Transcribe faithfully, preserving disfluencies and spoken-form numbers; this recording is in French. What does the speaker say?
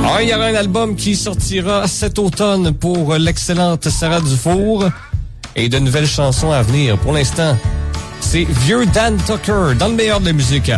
Ah, il y aura un album qui sortira cet automne pour l'excellente Sarah Dufour et de nouvelles chansons à venir. Pour l'instant, c'est vieux Dan Tucker dans le meilleur de la musique.